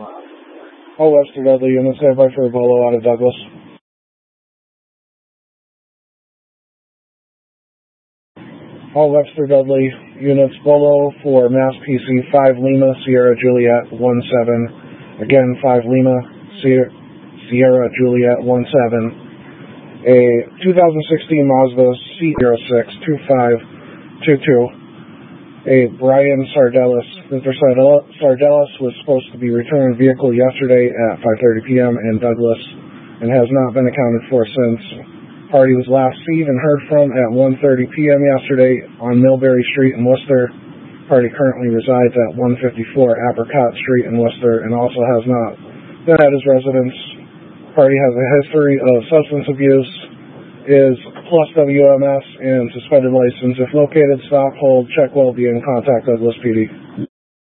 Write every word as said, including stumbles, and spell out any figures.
All Webster Dudley units standby for a bolo out of Douglas. All Webster Dudley units bolo for Mass P C five Lima Sierra Juliet one seven. Again, five Lima Sierra, Sierra Juliet one seven. A two thousand sixteen Mazda C zero six two five two two. A Brian Sardellis. Mister Sardellis was supposed to be returned vehicle yesterday at five thirty p.m. in Douglas and has not been accounted for since. Party was last seen and heard from at one thirty p.m. yesterday on Millbury Street in Worcester. Party currently resides at one fifty-four Apricot Street in Worcester and also has not been at his residence. Party has a history of substance abuse, is plus W M S and suspended license. If located, stop, hold, check well-being, contact Douglas P D.